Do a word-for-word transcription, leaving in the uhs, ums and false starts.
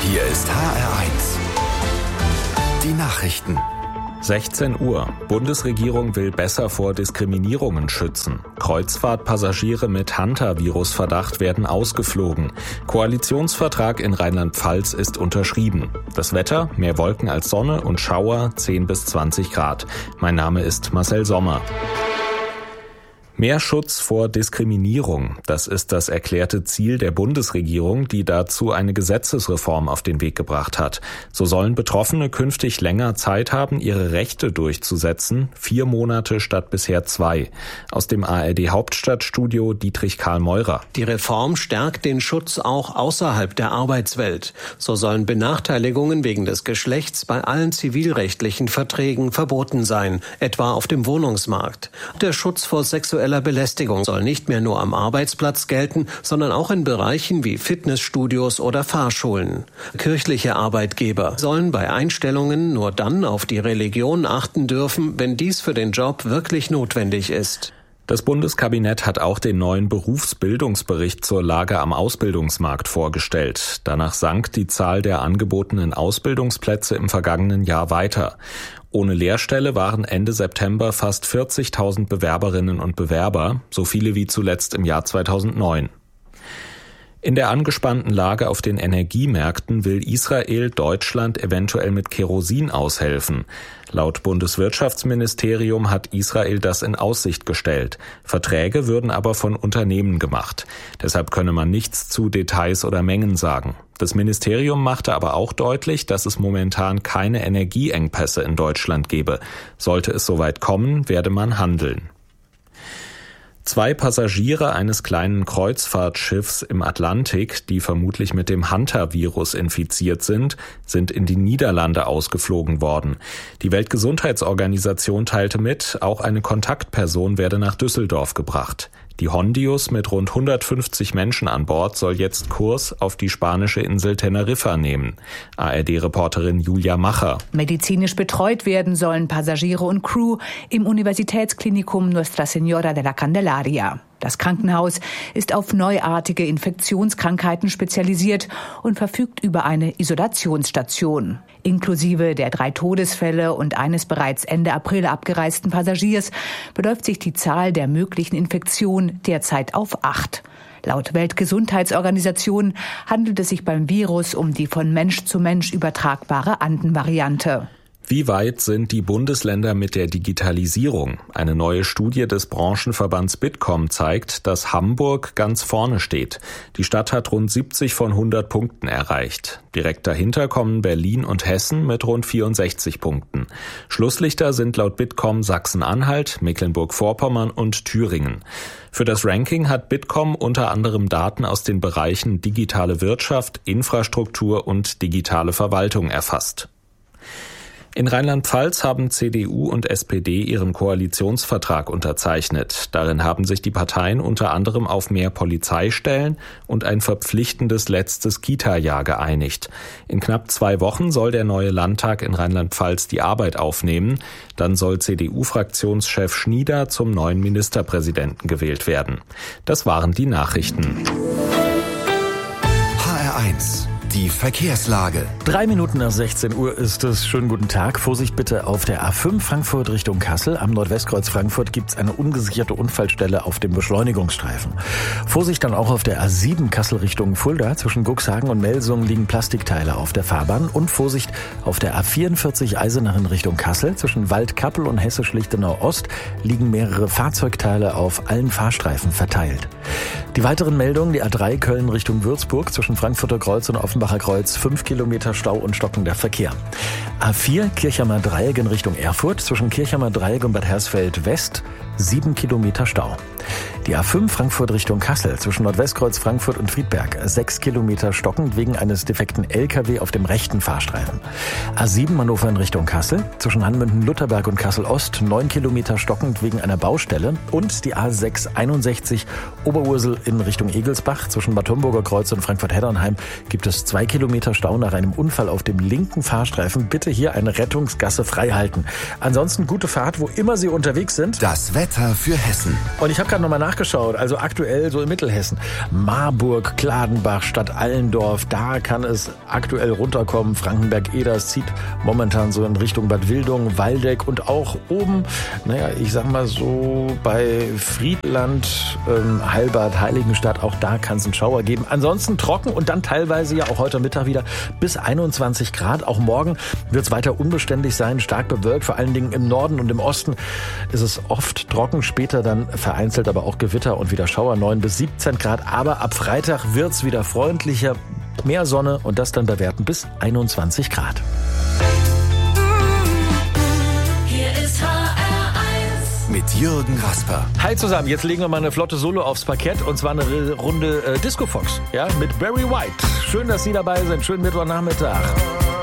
Hier ist H R eins. Die Nachrichten. sechzehn Uhr. Bundesregierung will besser vor Diskriminierungen schützen. Kreuzfahrtpassagiere mit Hunter-Virus-Verdacht werden ausgeflogen. Koalitionsvertrag in Rheinland-Pfalz ist unterschrieben. Das Wetter, mehr Wolken als Sonne und Schauer, zehn bis zwanzig Grad. Mein Name ist Marcel Sommer. Mehr Schutz vor Diskriminierung, das ist das erklärte Ziel der Bundesregierung, die dazu eine Gesetzesreform auf den Weg gebracht hat. So sollen Betroffene künftig länger Zeit haben, ihre Rechte durchzusetzen, vier Monate statt bisher zwei. Aus dem A R D Hauptstadtstudio Dietrich Karl Meurer. Die Reform stärkt den Schutz auch außerhalb der Arbeitswelt. So sollen Benachteiligungen wegen des Geschlechts bei allen zivilrechtlichen Verträgen verboten sein, etwa auf dem Wohnungsmarkt. Der Schutz vor sexueller Belästigung soll nicht mehr nur am Arbeitsplatz gelten, sondern auch in Bereichen wie Fitnessstudios oder Fahrschulen. Kirchliche Arbeitgeber sollen bei Einstellungen nur dann auf die Religion achten dürfen, wenn dies für den Job wirklich notwendig ist. Das Bundeskabinett hat auch den neuen Berufsbildungsbericht zur Lage am Ausbildungsmarkt vorgestellt. Danach sank die Zahl der angebotenen Ausbildungsplätze im vergangenen Jahr weiter. Ohne Lehrstelle waren Ende September fast vierzigtausend Bewerberinnen und Bewerber, so viele wie zuletzt im Jahr zweitausendneun. In der angespannten Lage auf den Energiemärkten will Israel Deutschland eventuell mit Kerosin aushelfen. Laut Bundeswirtschaftsministerium hat Israel das in Aussicht gestellt. Verträge würden aber von Unternehmen gemacht. Deshalb könne man nichts zu Details oder Mengen sagen. Das Ministerium machte aber auch deutlich, dass es momentan keine Energieengpässe in Deutschland gebe. Sollte es soweit kommen, werde man handeln. Zwei Passagiere eines kleinen Kreuzfahrtschiffs im Atlantik, die vermutlich mit dem Hunter-Virus infiziert sind, sind in die Niederlande ausgeflogen worden. Die Weltgesundheitsorganisation teilte mit, auch eine Kontaktperson werde nach Düsseldorf gebracht. Die Hondius mit rund hundertfünfzig Menschen an Bord soll jetzt Kurs auf die spanische Insel Teneriffa nehmen. A R D-Reporterin Julia Macher. Medizinisch betreut werden sollen Passagiere und Crew im Universitätsklinikum Nuestra Señora de la Candelaria. Das Krankenhaus ist auf neuartige Infektionskrankheiten spezialisiert und verfügt über eine Isolationsstation. Inklusive der drei Todesfälle und eines bereits Ende April abgereisten Passagiers beläuft sich die Zahl der möglichen Infektionen derzeit auf acht. Laut Weltgesundheitsorganisation handelt es sich beim Virus um die von Mensch zu Mensch übertragbare Anden-Variante. Wie weit sind die Bundesländer mit der Digitalisierung? Eine neue Studie des Branchenverbands Bitkom zeigt, dass Hamburg ganz vorne steht. Die Stadt hat rund siebzig von hundert Punkten erreicht. Direkt dahinter kommen Berlin und Hessen mit rund vierundsechzig Punkten. Schlusslichter sind laut Bitkom Sachsen-Anhalt, Mecklenburg-Vorpommern und Thüringen. Für das Ranking hat Bitkom unter anderem Daten aus den Bereichen digitale Wirtschaft, Infrastruktur und digitale Verwaltung erfasst. In Rheinland-Pfalz haben C D U und S P D ihren Koalitionsvertrag unterzeichnet. Darin haben sich die Parteien unter anderem auf mehr Polizeistellen und ein verpflichtendes letztes Kita-Jahr geeinigt. In knapp zwei Wochen soll der neue Landtag in Rheinland-Pfalz die Arbeit aufnehmen. Dann soll C D U-Fraktionschef Schnieder zum neuen Ministerpräsidenten gewählt werden. Das waren die Nachrichten. H R eins. Die Verkehrslage. Drei Minuten nach sechzehn Uhr ist es. Schönen guten Tag. Vorsicht bitte auf der A fünf Frankfurt Richtung Kassel. Am Nordwestkreuz Frankfurt gibt es eine ungesicherte Unfallstelle auf dem Beschleunigungsstreifen. Vorsicht dann auch auf der A sieben Kassel Richtung Fulda. Zwischen Cuxhagen und Melsungen liegen Plastikteile auf der Fahrbahn. Und Vorsicht auf der A vierundvierzig Eisenach in Richtung Kassel. Zwischen Waldkappel und Hessisch-Lichtenau Ost liegen mehrere Fahrzeugteile auf allen Fahrstreifen verteilt. Die weiteren Meldungen, die A drei Köln Richtung Würzburg zwischen Frankfurter Kreuz und Offenbacher Kreuz, fünf Kilometer Stau und stockender Verkehr. A vier Kirchheimer Dreieck in Richtung Erfurt zwischen Kirchheimer Dreieck und Bad Hersfeld West, sieben Kilometer Stau. Die A fünf Frankfurt Richtung Kassel zwischen Nordwestkreuz Frankfurt und Friedberg, sechs Kilometer stockend wegen eines defekten L K W auf dem rechten Fahrstreifen. A sieben Hannover in Richtung Kassel zwischen Hanmünden-Lutherberg und Kassel-Ost, neun Kilometer stockend wegen einer Baustelle. Und die A sechs einundsechzig Oberursel in Richtung Egelsbach zwischen Bad Homburger Kreuz und Frankfurt-Heddernheim gibt es zwei Kilometer Stau nach einem Unfall auf dem linken Fahrstreifen. Bitte hier eine Rettungsgasse frei halten. Ansonsten gute Fahrt, wo immer Sie unterwegs sind. Das Wetter Wetter für Hessen. Und ich habe gerade nochmal nachgeschaut, also aktuell so in Mittelhessen. Marburg, Kladenbach, Stadt Allendorf, da kann es aktuell runterkommen. Frankenberg-Eders zieht momentan so in Richtung Bad Wildungen, Waldeck und auch oben, naja, ich sag mal so bei Friedland, ähm, Heilbad, Heiligenstadt, auch da kann es einen Schauer geben. Ansonsten trocken und dann teilweise ja auch heute Mittag wieder bis einundzwanzig Grad. Auch morgen wird es weiter unbeständig sein, stark bewölkt, vor allen Dingen im Norden und im Osten ist es oft trocken, später dann vereinzelt aber auch Gewitter und wieder Schauer, neun bis siebzehn Grad. Aber ab Freitag wird es wieder freundlicher, mehr Sonne und das dann bei Werten bis einundzwanzig Grad. Hier ist H R eins mit Jürgen Rasper. Hi zusammen, jetzt legen wir mal eine flotte Solo aufs Parkett und zwar eine Runde äh, Disco Fox, ja, mit Barry White. Schön, dass Sie dabei sind, schönen Mittwochnachmittag.